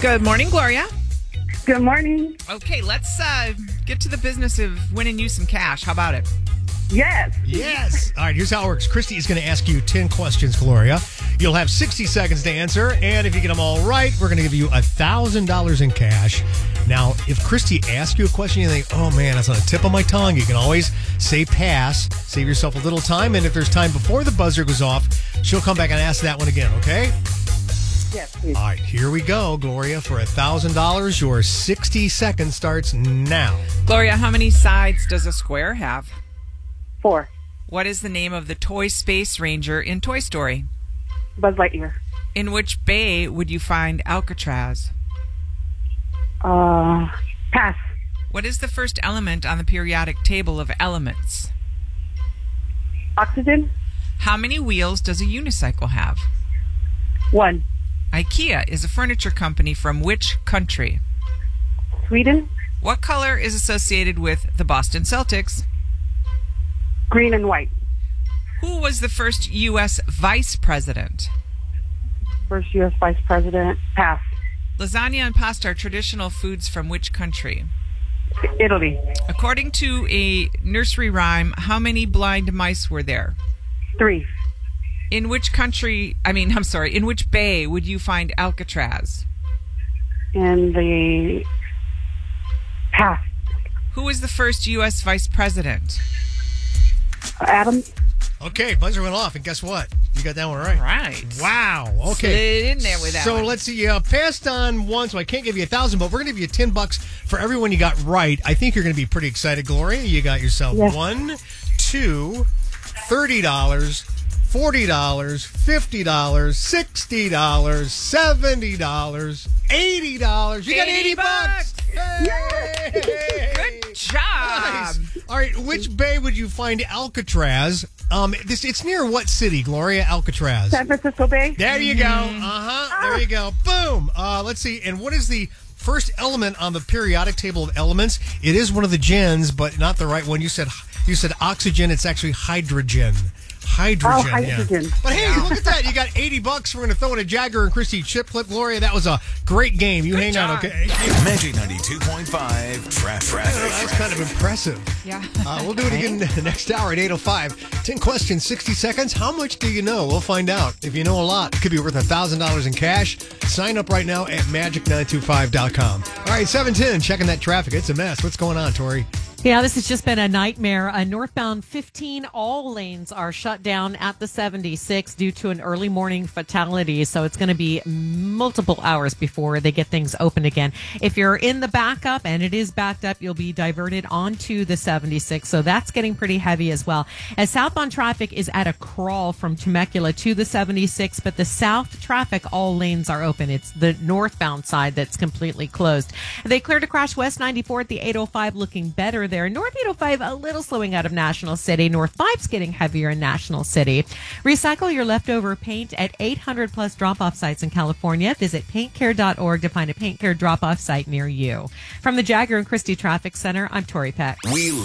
Good morning, Gloria. Good morning. Okay, let's get to the business of winning you some cash. How about it? Yes. Yes. All right, here's how it works. Christy is going to ask you 10 questions, Gloria. You'll have 60 seconds to answer, and if you get them all right, we're going to give you $1,000 in cash. Now, if Christy asks you a question, you think, oh, man, that's on the tip of my tongue, you can always say pass, save yourself a little time, and if there's time before the buzzer goes off, she'll come back and ask that one again, okay? Yes, please. All right, here we go, Gloria, for $1,000. Your 60 seconds starts now. Gloria, how many sides does a square have? 4. What is the name of the toy space ranger in Toy Story? Buzz Lightyear. In which bay would you find Alcatraz? Pass. What is the first element on the periodic table of elements? Oxygen. How many wheels does a unicycle have? 1. IKEA is a furniture company from which country? Sweden. What color is associated with the Boston Celtics? Green and white. Who was the first U.S. vice president? First U.S. Vice President. Pass. Lasagna and pasta are traditional foods from which country? Italy. According to a nursery rhyme, how many blind mice were there? 3. In which in which bay would you find Alcatraz? In the pass. Who was the first U.S. vice president? Adams. Okay, buzzer went off, and guess what? You got that one right. Right. Wow. Okay. Slid in there with that So one. let's see. Passed on one, so I can't give you $1,000, but we're going to give you $10 for everyone you got right. I think you're going to be pretty excited, Gloria. You got yourself Yes. $1, $2, $30, $40, $50, $60, $70, $80. You got $80. Hey! Good job. Nice. All right, which bay would you find Alcatraz? It's near what city, Gloria? Alcatraz. San Francisco Bay. There you go. There you go. Boom. Let's see. And what is the first element on the periodic table of elements? It is one of the gens, but not the right one. You said oxygen. It's actually hydrogen. Hydrogen. Oh, hydrogen. Yeah. But hey, look at that. You got $80. We're going to throw in a Jagger and Christy chip clip. Gloria, that was a great game. You Good hang job. on, okay? Magic 92.5 Traffic. That was kind of impressive. Yeah. We'll do it again next hour at 8:05. 10 questions, 60 seconds. How much do you know? We'll find out. If you know a lot, it could be worth $1,000 in cash. Sign up right now at magic925.com. All right, 7:10. Checking that traffic. It's a mess. What's going on, Tori? Yeah, this has just been a nightmare. Northbound 15, all lanes are shut down at the 76 due to an early morning fatality. So it's going to be multiple hours before they get things open again. If you're in the backup and it is backed up, you'll be diverted onto the 76. So that's getting pretty heavy as well. As southbound traffic is at a crawl from Temecula to the 76, but the south traffic, all lanes are open. It's the northbound side that's completely closed. They cleared a crash west 94 at the 805, looking better there. North 805 a little slowing out of National City. North 5's getting heavier in National City. Recycle your leftover paint at 800 plus drop-off sites in California. Visit paintcare.org to find a paint care drop-off site near you. From the Jagger and Christie Traffic Center, I'm Tori Peck.